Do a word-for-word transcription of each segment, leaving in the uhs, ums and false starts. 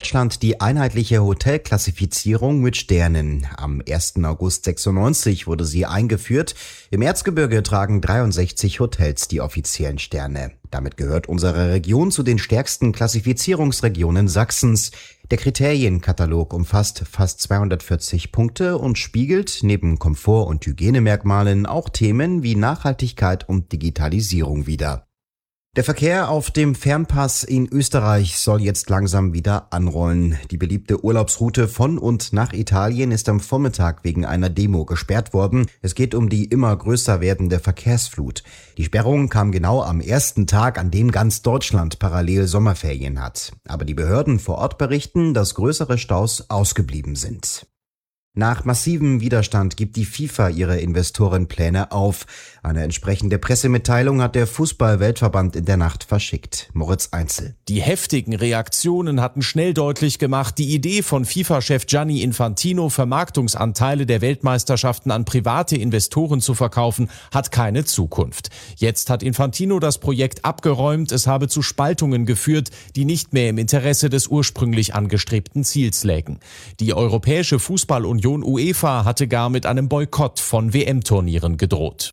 Deutschland die einheitliche Hotelklassifizierung mit Sternen. Am ersten August sechsundneunzig wurde sie eingeführt. Im Erzgebirge tragen dreiundsechzig Hotels die offiziellen Sterne. Damit gehört unsere Region zu den stärksten Klassifizierungsregionen Sachsens. Der Kriterienkatalog umfasst fast zweihundertvierzig Punkte und spiegelt neben Komfort- und Hygienemerkmalen auch Themen wie Nachhaltigkeit und Digitalisierung wider. Der Verkehr auf dem Fernpass in Österreich soll jetzt langsam wieder anrollen. Die beliebte Urlaubsroute von und nach Italien ist am Vormittag wegen einer Demo gesperrt worden. Es geht um die immer größer werdende Verkehrsflut. Die Sperrung kam genau am ersten Tag, an dem ganz Deutschland parallel Sommerferien hat. Aber die Behörden vor Ort berichten, dass größere Staus ausgeblieben sind. Nach massivem Widerstand gibt die FIFA ihre Investorenpläne auf. Eine entsprechende Pressemitteilung hat der Fußball-Weltverband in der Nacht verschickt. Moritz Einzel. Die heftigen Reaktionen hatten schnell deutlich gemacht, die Idee von FIFA-Chef Gianni Infantino, Vermarktungsanteile der Weltmeisterschaften an private Investoren zu verkaufen, hat keine Zukunft. Jetzt hat Infantino das Projekt abgeräumt, es habe zu Spaltungen geführt, die nicht mehr im Interesse des ursprünglich angestrebten Ziels lägen. Die Europäische Fußballunion UEFA hatte gar mit einem Boykott von W M-Turnieren gedroht.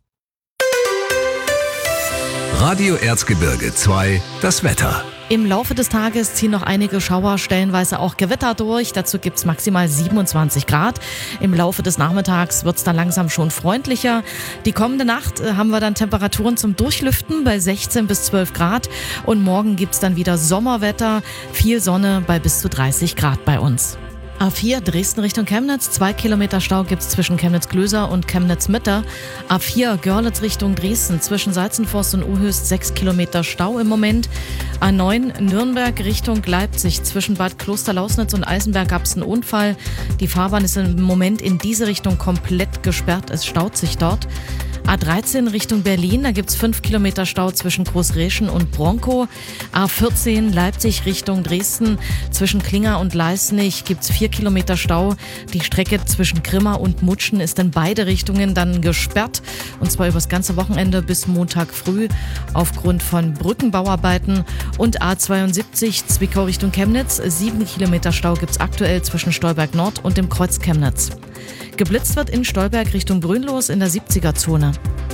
Radio Erzgebirge zwei, das Wetter. Im Laufe des Tages ziehen noch einige Schauer, stellenweise auch Gewitter durch. Dazu gibt's maximal siebenundzwanzig Grad. Im Laufe des Nachmittags wird's dann langsam schon freundlicher. Die kommende Nacht haben wir dann Temperaturen zum Durchlüften bei sechzehn bis zwölf Grad. Und morgen gibt's dann wieder Sommerwetter, viel Sonne bei bis zu dreißig Grad bei uns. A vier Dresden Richtung Chemnitz, zwei Kilometer Stau gibt's zwischen Chemnitz-Glöser und Chemnitz-Mitte. A vier Görlitz Richtung Dresden, zwischen Salzenforst und Uhöst sechs Kilometer Stau im Moment. A neun Nürnberg Richtung Leipzig, zwischen Bad Klosterlausnitz und Eisenberg gab's einen Unfall. Die Fahrbahn ist im Moment in diese Richtung komplett gesperrt, es staut sich dort. A dreizehn Richtung Berlin, da gibt's fünf Kilometer Stau zwischen Großreschen und Bronkow. A vierzehn Leipzig Richtung Dresden, zwischen Klinger und Leisnig gibt's vier Kilometer Stau. Die Strecke zwischen Grimma und Mutschen ist in beide Richtungen dann gesperrt. Und zwar übers ganze Wochenende bis Montag früh aufgrund von Brückenbauarbeiten. Und A zweiundsiebzig Zwickau Richtung Chemnitz, sieben Kilometer Stau gibt's aktuell zwischen Stolberg Nord und dem Kreuz Chemnitz. Geblitzt wird in Stolberg Richtung Brünnlos in der siebziger Zone.